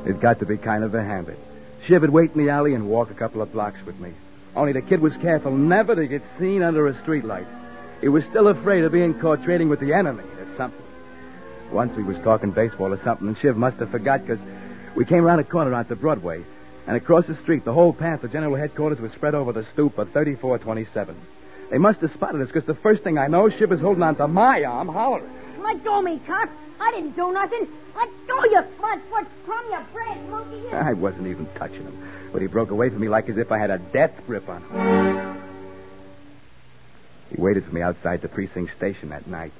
It got to be kind of a habit. Shiv would wait in the alley and walk a couple of blocks with me. Only the kid was careful never to get seen under a streetlight. He was still afraid of being caught trading with the enemy or something. Once we was talking baseball or something, and Shiv must have forgot because we came around a corner onto Broadway. And across the street, the whole path to General Headquarters was spread over the stoop of 3427. They must have spotted us because the first thing I know, Shiv was holding on to my arm, hollering. Let go of me, cop. I didn't do nothing. Let go, you flat-foot crumb, you brass monkey. You. I wasn't even touching him. But he broke away from me like as if I had a death grip on him. He waited for me outside the precinct station that night.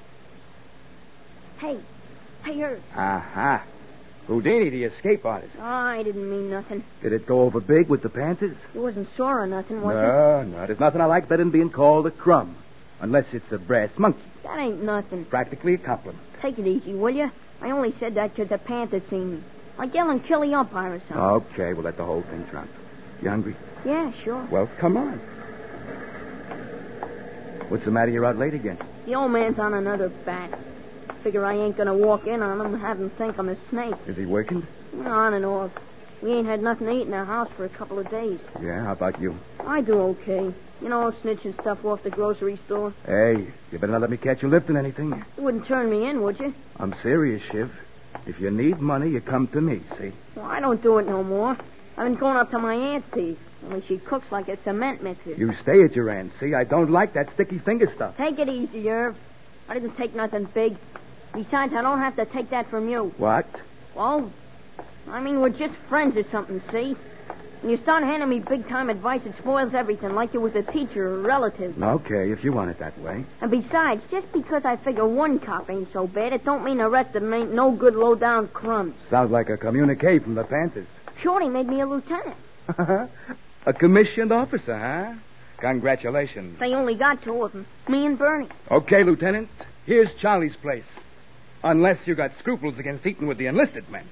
Hey, her. Aha. Houdini, the escape artist. Oh, I didn't mean nothing. Did it go over big with the Panthers? You wasn't sore or nothing, was it? No. There's nothing I like better than being called a crumb. Unless it's a brass monkey. That ain't nothing. Practically a compliment. Take it easy, will you? I only said that because the Panthers seen me. Like yelling kill the umpire or something. Okay, we'll let the whole thing drop. You hungry? Yeah, sure. Well, come on. What's the matter? You're out late again. The old man's on another bat. Figure I ain't gonna walk in on him and have him think I'm a snake. Is he working? On and off. We ain't had nothing to eat in our house for a couple of days. Yeah, how about you? I do okay. You know, snitching stuff off the grocery store. Hey, you better not let me catch you lifting anything. You wouldn't turn me in, would you? I'm serious, Shiv. If you need money, you come to me, see? Well, I don't do it no more. I've been going up to my aunt's teeth. Only she cooks like a cement mixer. You stay at your aunt's, see? I don't like that sticky finger stuff. Take it easy, Irv. I didn't take nothing big. Besides, I don't have to take that from you. What? Well, I mean, we're just friends or something, see? When you start handing me big-time advice, it spoils everything, like you was a teacher or a relative. Okay, if you want it that way. And besides, just because I figure one cop ain't so bad, it don't mean the rest of them ain't no good low-down crumbs. Sounds like a communique from the Panthers. Shorty made me a lieutenant. A commissioned officer, huh? Congratulations. They only got two of them, me and Bernie. Okay, Lieutenant. Here's Charlie's place. Unless you got scruples against eating with the enlisted men.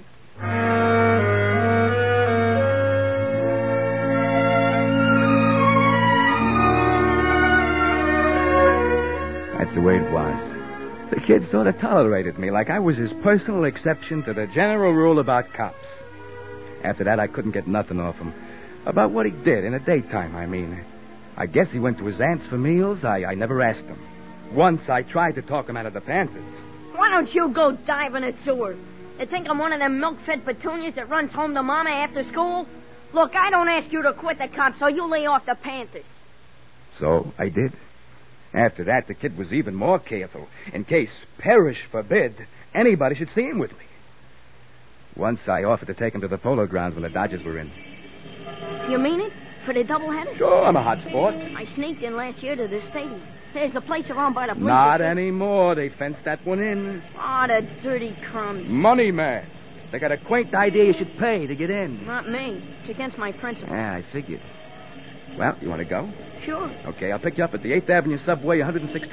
That's the way it was. The kid sort of tolerated me like I was his personal exception to the general rule about cops. After that, I couldn't get nothing off him. About what he did in the daytime, I mean. I guess he went to his aunt's for meals. I never asked him. Once I tried to talk him out of the Panthers. Why don't you go dive in a sewer? You think I'm one of them milk-fed petunias that runs home to Mama after school? Look, I don't ask you to quit the cops, so you lay off the Panthers. So I did. After that, the kid was even more careful, in case, perish forbid, anybody should see him with me. Once I offered to take him to the Polo Grounds when the Dodgers were in. You mean it? For the doubleheader? Sure, I'm a hot sport. I sneaked in last year to the stadium. There's a place around by the bleachers. Not anymore. They fenced that one in. Oh, the dirty crumbs. Money, man. They got a quaint idea you should pay to get in. Not me. It's against my principles. Yeah, I figured. Well, you want to go? Sure. Okay, I'll pick you up at the 8th Avenue subway, 116.